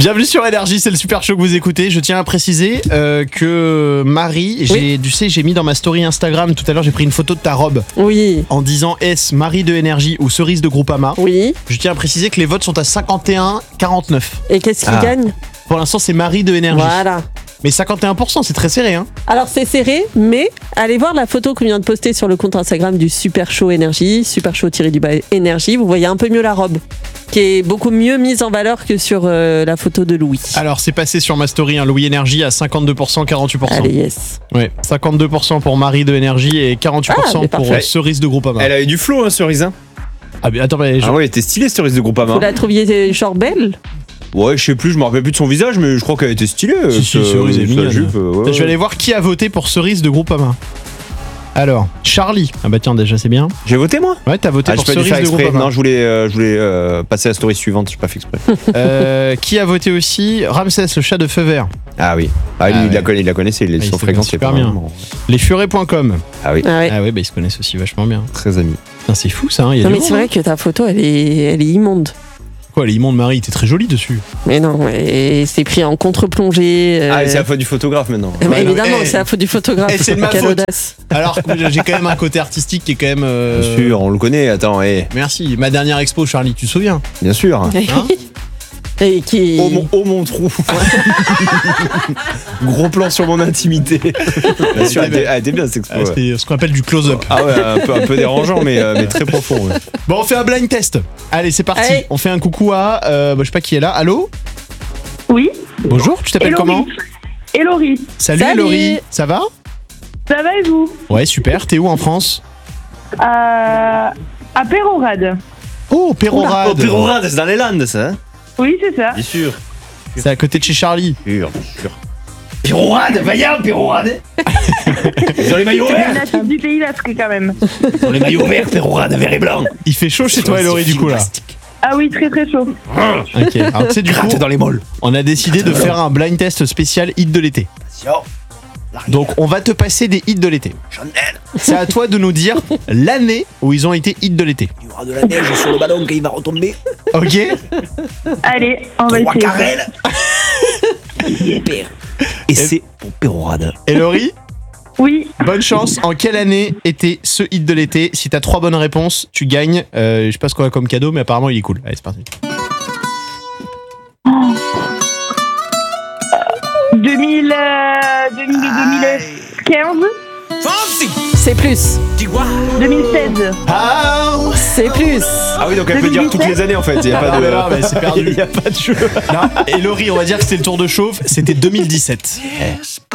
Bienvenue sur Énergie, c'est le super show que vous écoutez. Je tiens à préciser que Marie, j'ai mis dans ma story Instagram tout à l'heure, j'ai pris une photo de ta robe. Oui. En disant est-ce Marie de Énergie ou Cerise de Groupama. Oui. Je tiens à préciser que les votes sont à 51-49. Et qu'est-ce qui gagne? Pour l'instant, c'est Marie de Énergie. Voilà. Mais 51%, c'est très serré, hein. Alors c'est serré, mais allez voir la photo qu'on vient de poster sur le compte Instagram du Super Show Énergie, Super Show-du-bas Énergie. Vous voyez un peu mieux la robe, qui est beaucoup mieux mise en valeur que sur la photo de Louis. Alors c'est passé sur ma story, hein, Louis Énergie à 52%, 48%. Allez, yes. Ouais, 52% pour Marie de Énergie et 48% pour Cerise de Groupama. Elle avait du flow, hein, Cerise. Hein. Ah mais attends, mais Ah ouais, elle était stylée, Cerise de Groupama. Vous la trouviez genre belle? Ouais, je sais plus, je me rappelle plus de son visage, mais je crois qu'elle était stylée. Si, Cerise est mignonne. Jupe, Je vais aller voir qui a voté pour Cerise de Groupama. Alors, Charlie. Ah bah tiens, déjà c'est bien. J'ai voté moi? Ouais, t'as voté pour j'ai pas dû Cerise faire de exprès. Groupama. Non, je voulais passer à la story suivante, j'ai pas fait exprès. Qui a voté aussi? Ramsès, le chat de feu vert. Ah oui. Ah, lui, il la connaissait, ils sont fréquentés. Super bien. Lesfurets.com. Ah oui. Ah ouais. Ah ouais, bah ils se connaissent aussi vachement bien. Très amis. Putain, c'est fou ça, hein, y a Non du mais monde, c'est vrai que ta photo elle est immonde. Quoi, elle est immonde, Marie, t'es très jolie dessus. Mais non, et c'est pris en contre-plongée. Ah, et c'est la faute du photographe maintenant. Mais Ouais, évidemment, non, c'est la faute du photographe. c'est de ma Quelle faute. audace. Alors que j'ai quand même un côté artistique qui est quand même. Bien sûr, on le connaît, attends, Merci. Ma dernière expo, Charlie, tu te souviens? bien sûr. Hein Et qui. Oh mon trou. Gros plan sur mon intimité. Bien sûr, elle était bien cette expo. Ah, c'est ce qu'on appelle du close-up. Ah ouais, un peu dérangeant, mais très profond. Ouais. Bon, on fait un blind test. Allez, c'est parti. Allez. On fait un coucou à. Je sais pas qui est là. Allô? Oui, Bonjour, tu t'appelles comment? Elori. Salut, Salut. Laurie. Ça va? Ça va et vous? Ouais, super. T'es où en France? À Pérorade. Oh, Pérorade. Oh, Pérorade, c'est dans les Landes, ça, hein? Oui, c'est ça. Bien sûr. C'est à côté de chez Charlie. Sûr. Pérorade, vaillant, Pérorade. Ils ont les maillots C'est verts. natif du pays basque quand même. Ils ont les maillots verts, Pérorade, vert et blanc. Il fait chaud chez toi, Laurie, du coup, là. Ah oui, très très chaud. Ok. Alors, tu sais, du coup, Gratte dans les molles. on a décidé de faire un blind test spécial hit de l'été. Donc, on va te passer des hits de l'été. C'est à toi de nous dire l'année où ils ont été hits de l'été. Il y aura de la neige sur le ballon quand il va retomber. Ok? Allez, on va Trois essayer. carrels. Super. Et c'est pour Pérorade. Et Laurie, Oui, bonne chance. En quelle année était ce hit de l'été? Si t'as 3 bonnes réponses, tu gagnes. Je sais pas ce qu'on a comme cadeau, mais apparemment il est cool. Allez, c'est parti. 2015, C'est plus. 2016. C'est plus. Ah oui, donc elle peut dire toutes les années en fait. Il y a pas de. Non, mais c'est perdu. Il y a pas de jeu. Non. Et Laurie, on va dire que c'était le tour de chauffe. C'était 2017.